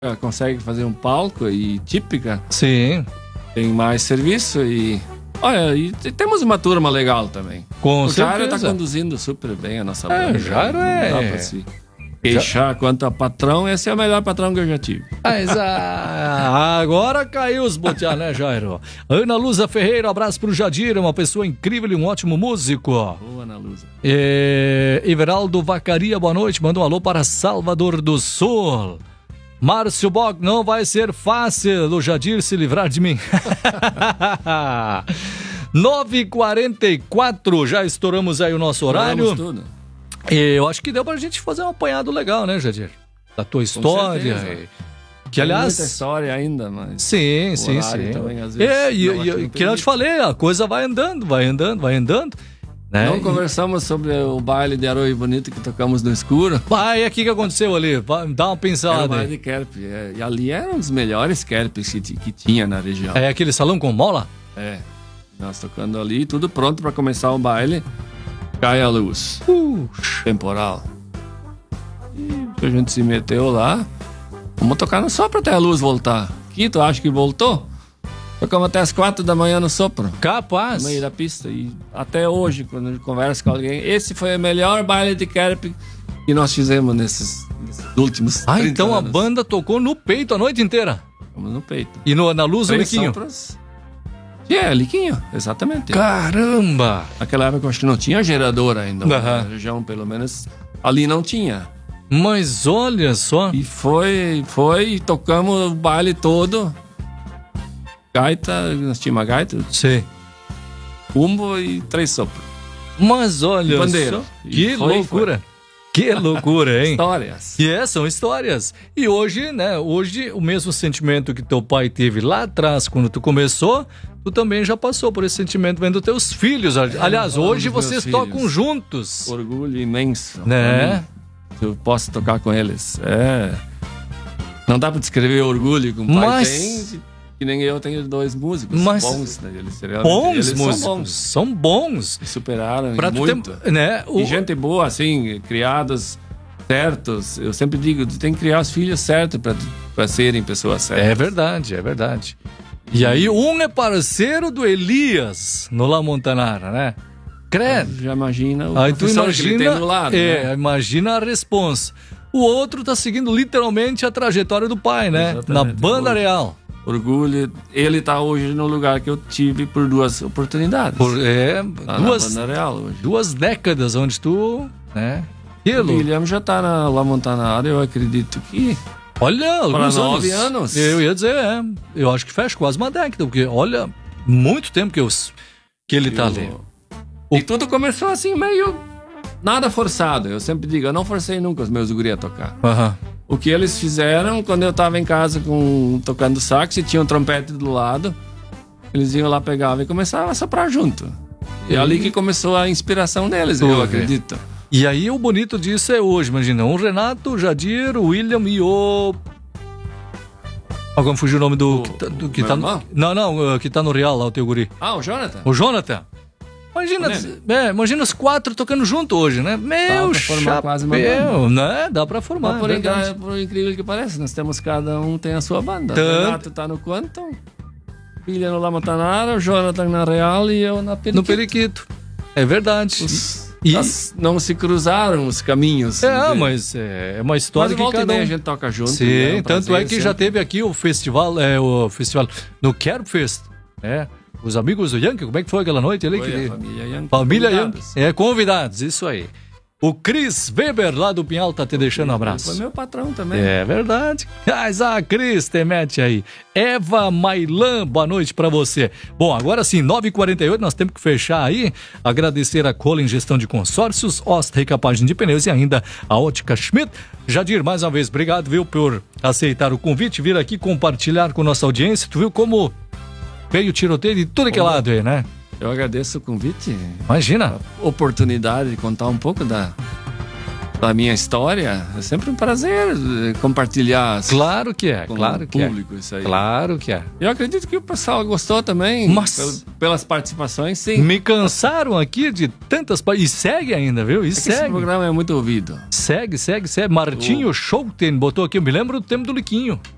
consegue fazer um palco e típica. Sim. Tem mais serviço e... Olha, e temos uma turma legal também. Com certeza. O Jairo tá conduzindo super bem a nossa banda. O Jairo Não dá pra se queixar quanto a patrão. Esse é o melhor patrão que eu já tive. Agora caiu os botear, né, Jairo? Ana Luza Ferreira, abraço pro Jadir, uma pessoa incrível e um ótimo músico. Boa, Ana Luza. Everaldo Vacaria, boa noite, manda um alô para Salvador do Sul. Márcio Bock, não vai ser fácil o Jadir se livrar de mim. 9h44, já estouramos aí o nosso horário. Tudo. Eu acho que deu pra gente fazer um apanhado legal, né, Jadir? Da tua história. Que, aliás... Tem muita história ainda, mas... Sim. Também, às vezes, que eu te falei, a coisa vai andando. Né? Não conversamos sobre o baile de Aroio Bonito que tocamos no escuro. E aqui que aconteceu ali? Dá uma pincelada. Era o baile de Kerp. E ali era um dos melhores Kerps que tinha na região. É aquele salão com mola? Nós tocando ali, tudo pronto para começar o baile. Cai a luz. Temporal. E a gente se meteu lá. Vamos tocar no sopro até a luz voltar. Que tu acha que voltou? Tocamos até as 4 da manhã no sopro. Capaz. No meio da pista. E até hoje, quando a gente conversa com alguém, esse foi o melhor baile de Kerp que nós fizemos nesses últimos 30 então anos. A banda tocou no peito a noite inteira? Tocamos no peito. E na luz o liquinho? Liquinho, exatamente. Caramba! Naquela época eu acho que não tinha gerador ainda. Na região, pelo menos, ali não tinha. Mas olha só. E foi, tocamos o baile todo. Gaita, nós tínhamos uma gaita. Sim. Bumbo e 3 sopros. Mas olha bandeira. Só. Que loucura. Que loucura, hein? Histórias. São histórias. E hoje, né? Hoje, o mesmo sentimento que teu pai teve lá atrás, quando tu começou, tu também já passou por esse sentimento vendo teus filhos. Aliás, hoje vocês tocam juntos. Orgulho imenso. Né? Eu posso tocar com eles. Não dá pra descrever o orgulho que um pai tem. Que nem eu tenho 2 músicos bons, né? Eles músicos. São bons. E superaram muito. Né? E gente boa, assim, criados certos. Eu sempre digo, tu tem que criar os filhos certos pra serem pessoas certas. É verdade. E aí, um é parceiro do Elias no La Montanara, né? Credo. Já imagina o aí tu imagina, que ele tem do lado, né? Imagina a responsa. O outro tá seguindo literalmente a trajetória do pai, né? Exatamente. Na Banda Real. Orgulho, ele tá hoje no lugar que eu tive por 2 oportunidades. Na Banda Real hoje. 2 décadas onde tu, né? O Guilherme já tá na La Montanara, eu acredito que... Olha, alguns 9 anos. Eu ia dizer, eu acho que fecha quase uma década, porque olha, muito tempo que ele tá ali. E tudo começou assim, meio nada forçado. Eu sempre digo, eu não forcei nunca os meus guri a tocar. O que eles fizeram, quando eu tava em casa tocando sax e tinha um trompete do lado, eles iam lá, pegavam e começavam a soprar junto. E é ali que começou a inspiração deles, eu acredito. E aí o bonito disso é hoje, imagina, o Renato, o Jadir, o William e o... Como fugiu o nome do que tá no... Não, que tá no Real lá, o teu guri. O Jonathan. O Jonathan. Imagina os 4 tocando junto hoje, né? Meu chapéu, né? Dá pra formar. Por incrível que pareça, nós temos cada um tem a sua banda. O Renato tá no Quantum, Filha no La Montanara, o Jonathan na Real e eu na Periquito. No Periquito. É verdade. Não se cruzaram os caminhos. Mas é uma história que cada um... a gente toca junto. Sim, tanto é que já teve aqui o festival no Kerbfest, né? Os amigos do Yankee, como é que foi aquela noite ali? Família Yankee. Convidados, isso aí. O Cris Weber, lá do Pinhal, tá te deixando um abraço. Foi meu patrão também. É verdade. Mas Cris, te mete aí. Eva Mailan, boa noite pra você. Bom, agora sim, 9h48, nós temos que fechar aí. Agradecer a Colin Gestão de Consórcios, Osta Recapagem de Pneus e ainda a Ótica Schmidt. Jadir, mais uma vez, obrigado, viu, por aceitar o convite, vir aqui compartilhar com nossa audiência. Tu viu como... veio tiroteio de tudo que é lado aí, né? Eu agradeço o convite. Imagina. A oportunidade de contar um pouco da minha história. É sempre um prazer compartilhar. Claro que é, com claro o que público, isso aí. Claro que é. Eu acredito que o pessoal gostou também. Mas... pelas participações, sim. Me cansaram aqui de tantas... E segue ainda, viu? E segue. Esse programa é muito ouvido. Segue. Martinho Schouten botou aqui. Eu me lembro do tempo do Liquinho.